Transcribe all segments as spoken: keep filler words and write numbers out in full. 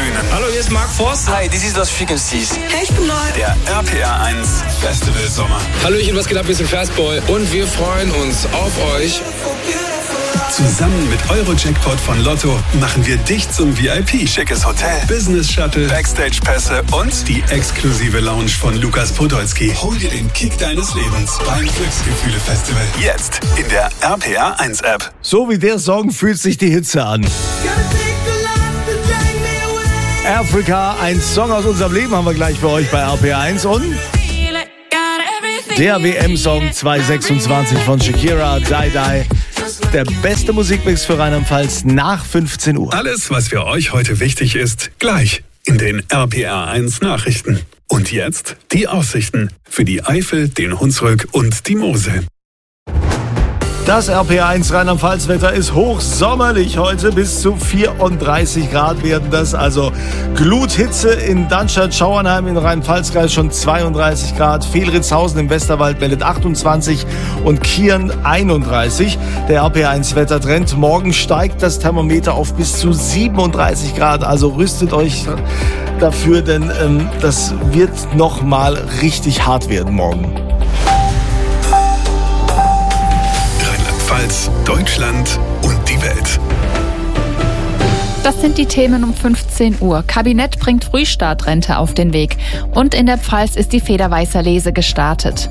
Bühnen. Hallo, hier ist Mark Forster. Hi, this is Lost Frequencies. Hey, ich bin neu. Der R P R eins Festival Sommer. Hallöchen, was geht ab? Wir sind Fastboy und wir freuen uns auf euch. Zusammen mit Euro-Jackpot von Lotto machen wir dich zum V I P. Schickes Hotel, Business-Shuttle, Backstage-Pässe und die exklusive Lounge von Lukas Podolski. Hol dir den Kick deines Lebens beim Glücksgefühle-Festival. Jetzt in der R P R eins App. So wie der Song fühlt sich die Hitze an. Africa, ein Song aus unserem Leben haben wir gleich für euch bei R P R eins und der W M-Song zwanzig sechsundzwanzig von Shakira, Die Die. Der beste Musikmix für Rheinland-Pfalz nach fünfzehn Uhr. Alles, was für euch heute wichtig ist, gleich in den R P R eins Nachrichten. Und jetzt die Aussichten für die Eifel, den Hunsrück und die Mosel. Das R P R eins Rheinland-Pfalz-Wetter ist hochsommerlich heute. Bis zu vierunddreißig Grad werden das. Also Gluthitze in Darmstadt, Schauernheim in Rhein-Pfalz-Kreis schon zweiunddreißig Grad. Fehlritzhausen im Westerwald meldet achtundzwanzig und Kieren einunddreißig. Der R P R eins Wettertrend. Morgen steigt das Thermometer auf bis zu siebenunddreißig Grad. Also rüstet euch dafür, denn ähm, das wird noch mal richtig hart werden morgen. Deutschland und die Welt. Das sind die Themen um fünfzehn Uhr. Kabinett bringt Frühstartrente auf den Weg. Und in der Pfalz ist die Federweißer Lese gestartet.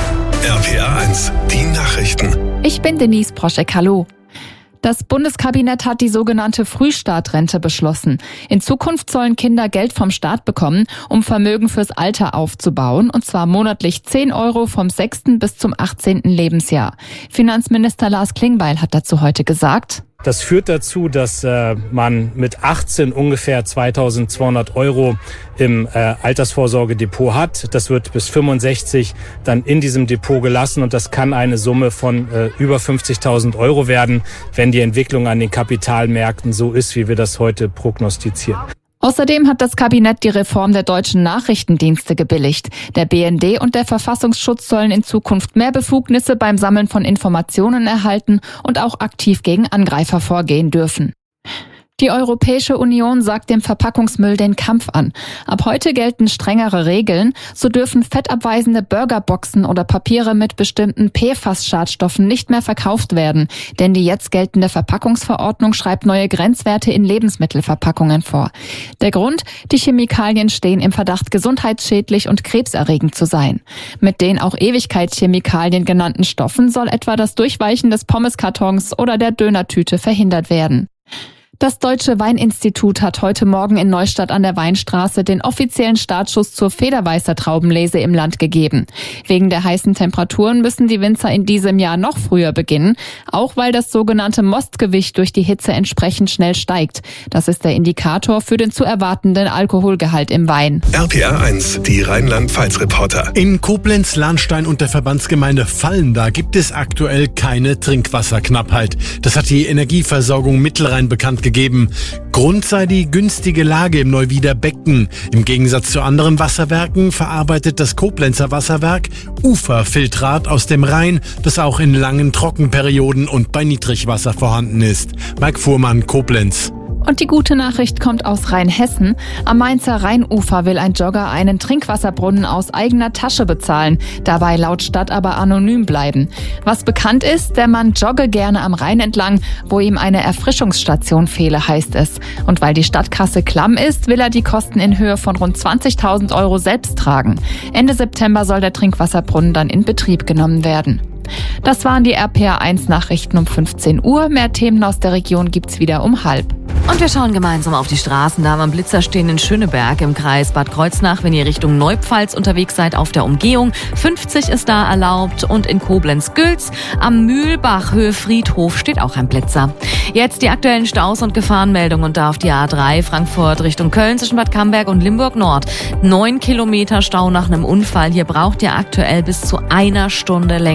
R P R eins, die Nachrichten. Ich bin Denise Proschek, hallo. Das Bundeskabinett hat die sogenannte Frühstartrente beschlossen. In Zukunft sollen Kinder Geld vom Staat bekommen, um Vermögen fürs Alter aufzubauen, und zwar monatlich zehn Euro vom sechsten bis zum achtzehnten Lebensjahr. Finanzminister Lars Klingbeil hat dazu heute gesagt: Das führt dazu, dass äh, man mit achtzehn ungefähr zweitausendzweihundert Euro im äh, Altersvorsorgedepot hat. Das wird bis fünfundsechzig dann in diesem Depot gelassen und das kann eine Summe von äh, über fünfzigtausend Euro werden, wenn die Entwicklung an den Kapitalmärkten so ist, wie wir das heute prognostizieren. Außerdem hat das Kabinett die Reform der deutschen Nachrichtendienste gebilligt. Der B N D und der Verfassungsschutz sollen in Zukunft mehr Befugnisse beim Sammeln von Informationen erhalten und auch aktiv gegen Angreifer vorgehen dürfen. Die Europäische Union sagt dem Verpackungsmüll den Kampf an. Ab heute gelten strengere Regeln. So dürfen fettabweisende Burgerboxen oder Papiere mit bestimmten P F A S-Schadstoffen nicht mehr verkauft werden. Denn die jetzt geltende Verpackungsverordnung schreibt neue Grenzwerte in Lebensmittelverpackungen vor. Der Grund? Die Chemikalien stehen im Verdacht, gesundheitsschädlich und krebserregend zu sein. Mit den auch Ewigkeitschemikalien genannten Stoffen soll etwa das Durchweichen des Pommeskartons oder der Dönertüte verhindert werden. Das Deutsche Weininstitut hat heute Morgen in Neustadt an der Weinstraße den offiziellen Startschuss zur Federweißer Traubenlese im Land gegeben. Wegen der heißen Temperaturen müssen die Winzer in diesem Jahr noch früher beginnen, auch weil das sogenannte Mostgewicht durch die Hitze entsprechend schnell steigt. Das ist der Indikator für den zu erwartenden Alkoholgehalt im Wein. R P R eins, die Rheinland-Pfalz-Reporter. In Koblenz-Lahnstein und der Verbandsgemeinde Vallenda gibt es aktuell keine Trinkwasserknappheit. Das hat die Energieversorgung Mittelrhein bekannt gegeben. gegeben. Grund sei die günstige Lage im Neuwieder Becken. Im Gegensatz zu anderen Wasserwerken verarbeitet das Koblenzer Wasserwerk Uferfiltrat aus dem Rhein, das auch in langen Trockenperioden und bei Niedrigwasser vorhanden ist. Mike Fuhrmann, Koblenz. Und die gute Nachricht kommt aus Rheinhessen. Am Mainzer Rheinufer will ein Jogger einen Trinkwasserbrunnen aus eigener Tasche bezahlen, dabei laut Stadt aber anonym bleiben. Was bekannt ist, der Mann jogge gerne am Rhein entlang, wo ihm eine Erfrischungsstation fehle, heißt es. Und weil die Stadtkasse klamm ist, will er die Kosten in Höhe von rund zwanzigtausend Euro selbst tragen. Ende September soll der Trinkwasserbrunnen dann in Betrieb genommen werden. Das waren die R P R eins Nachrichten um fünfzehn Uhr. Mehr Themen aus der Region gibt's wieder um halb. Und wir schauen gemeinsam auf die Straßen. Da am Blitzer stehen in Schöneberg im Kreis Bad Kreuznach, wenn ihr Richtung Neupfalz unterwegs seid auf der Umgehung. fünfzig ist da erlaubt und in Koblenz-Gülz am Mühlbach Höhe Friedhof steht auch ein Blitzer. Jetzt die aktuellen Staus und Gefahrenmeldungen und da auf die A drei Frankfurt Richtung Köln zwischen Bad Camberg und Limburg Nord. Neun Kilometer Stau nach einem Unfall. Hier braucht ihr aktuell bis zu einer Stunde länger.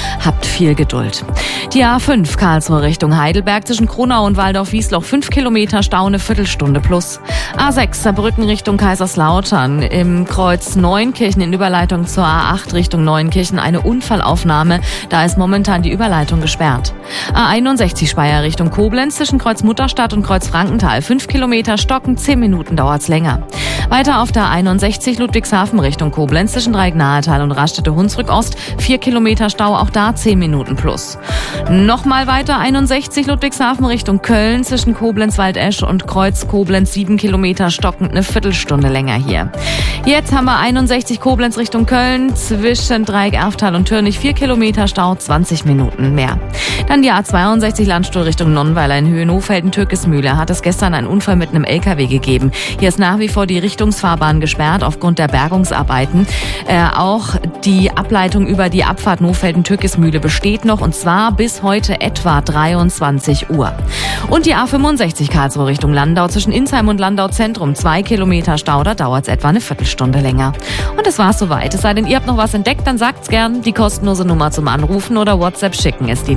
Habt viel Geduld. Die A fünf Karlsruhe Richtung Heidelberg zwischen Kronau und Waldorf-Wiesloch fünf Kilometer Stau, eine Viertelstunde plus. A sechs Saarbrücken Richtung Kaiserslautern im Kreuz Neunkirchen in Überleitung zur A acht Richtung Neunkirchen eine Unfallaufnahme. Da ist momentan die Überleitung gesperrt. A einundsechzig Speyer Richtung Koblenz zwischen Kreuz Mutterstadt und Kreuz Frankenthal fünf Kilometer Stocken, zehn Minuten dauert's länger. Weiter auf der einundsechzig Ludwigshafen Richtung Koblenz zwischen Dreiecknahetal und Raststätte-Hunsrück Ost vier Kilometer Stau, auch da zehn Minuten plus. Nochmal weiter einundsechzig Ludwigshafen Richtung Köln zwischen Koblenz-Waldesch und Kreuz Koblenz sieben Kilometer stockend, eine Viertelstunde länger hier. Jetzt haben wir einundsechzig Koblenz Richtung Köln zwischen Dreieck Erftal und Türnich vier Kilometer Stau, zwanzig Minuten mehr. Dann die A zweiundsechzig Landstuhl Richtung Nonnweiler in Höhe Nofelden-Türkismühle hat es gestern einen Unfall mit einem L K W gegeben. Hier ist nach wie vor die Richtungsfahrbahn gesperrt aufgrund der Bergungsarbeiten. Äh, auch die Ableitung über die Abfahrt Nofelden-Türkismühle besteht noch, und zwar bis heute etwa dreiundzwanzig Uhr. Und die A fünfundsechzig Karlsruhe Richtung Landau zwischen Insheim und Landau Zentrum zwei Kilometer Stau, da dauert es etwa eine Viertelstunde länger. Und das war's soweit. Es sei denn, ihr habt noch was entdeckt, dann sagt's gern. Die kostenlose Nummer zum Anrufen oder WhatsApp schicken ist die